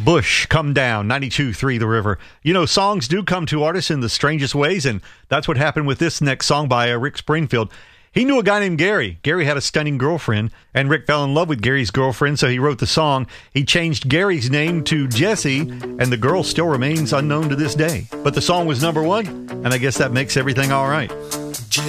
Bush, Come Down, 92.3 The River. You know, songs do come to artists in the strangest ways, and that's what happened with this next song by Rick Springfield. He knew a guy named Gary. Gary had a stunning girlfriend, and Rick fell in love with Gary's girlfriend, so he wrote the song. He changed Gary's name to Jesse, and the girl still remains unknown to this day. But the song was number one, and I guess that makes everything all right.